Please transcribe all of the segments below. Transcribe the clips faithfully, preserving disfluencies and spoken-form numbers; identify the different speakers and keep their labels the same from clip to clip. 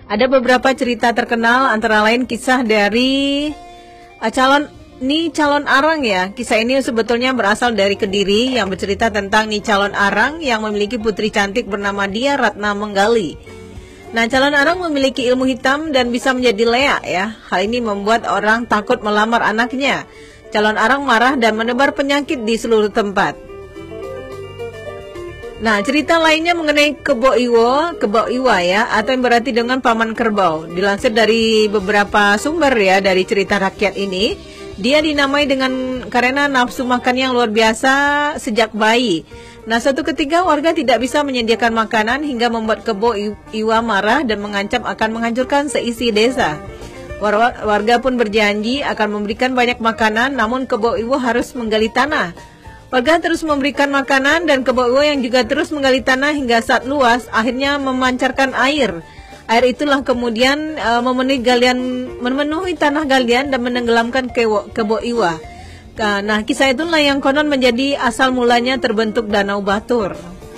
Speaker 1: Ada beberapa cerita terkenal, antara lain kisah dari uh, calon Ni Calon Arang ya. Kisah ini sebetulnya berasal dari Kediri yang bercerita tentang Ni Calon Arang yang memiliki putri cantik bernama Dia Ratna Menggali. Nah, Calon Arang memiliki ilmu hitam dan bisa menjadi leak ya. Hal ini membuat orang takut melamar anaknya. Calon Arang marah dan menebar penyakit di seluruh tempat. Nah, cerita lainnya mengenai Kebo Iwo, Kebo Iwa ya, atau yang berarti dengan paman kerbau. Dilansir dari beberapa sumber ya, dari cerita rakyat ini, dia dinamai dengan karena nafsu makan yang luar biasa sejak bayi. Nah, suatu ketika warga tidak bisa menyediakan makanan hingga membuat Kebo Iwa marah dan mengancam akan menghancurkan seisi desa. Warga pun berjanji akan memberikan banyak makanan, namun Kebo Iwa harus menggali tanah. Warga terus memberikan makanan dan Kebo Iwa yang juga terus menggali tanah hingga saat luas akhirnya memancarkan air. Air itulah kemudian uh, memenuhi galian, memenuhi tanah galian dan menenggelamkan Kebo, Kebo Iwa. Nah, kisah itulah yang konon menjadi asal mulanya terbentuk Danau Batur.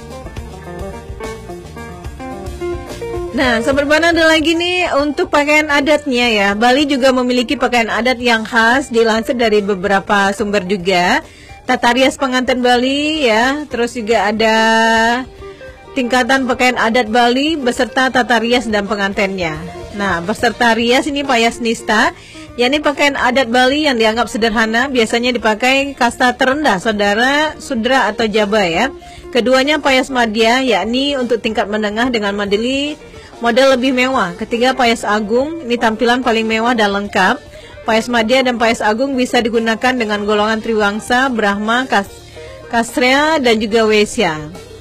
Speaker 1: Nah, sebenarnya ada lagi nih untuk pakaian adatnya ya. Bali juga memiliki pakaian adat yang khas, dilansir dari beberapa sumber juga. Tata rias pengantin Bali ya, terus juga ada tingkatan pakaian adat Bali beserta tata rias dan pengantinnya. Nah, beserta rias ini payas nista, yakni pakaian adat Bali yang dianggap sederhana, biasanya dipakai kasta terendah, saudara, sudra atau jaba ya. Keduanya payas madya, yakni untuk tingkat menengah dengan modeli model lebih mewah. Ketiga payas agung, ini tampilan paling mewah dan lengkap. Payas madya dan payas agung bisa digunakan dengan golongan triwangsa, brahma, kas, kasrea dan juga wesya.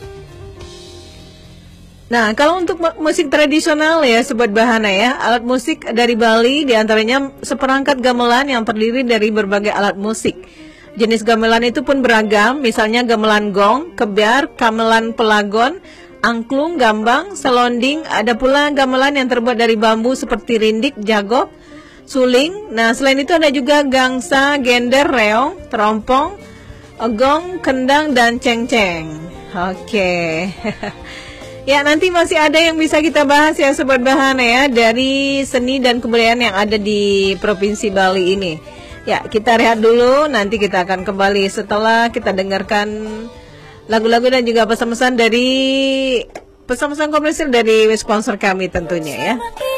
Speaker 1: Nah, kalau untuk musik tradisional ya Sobat Bahana ya, alat musik dari Bali diantaranya seperangkat gamelan yang terdiri dari berbagai alat musik. Jenis gamelan itu pun beragam, misalnya gamelan gong, kebyar, gamelan pelagon, angklung, gambang, selonding. Ada pula gamelan yang terbuat dari bambu seperti rindik, jagok, suling. Nah, selain itu ada juga gangsa, gender, reong, terompong, gong, kendang, dan ceng-ceng. Oke. Ya, nanti masih ada yang bisa kita bahas ya Sobat Bahana ya, dari seni dan kebudayaan yang ada di Provinsi Bali ini. Ya, kita rehat dulu, nanti kita akan kembali setelah kita dengarkan lagu-lagu dan juga pesan-pesan dari pesan-pesan komersil dari sponsor kami tentunya ya.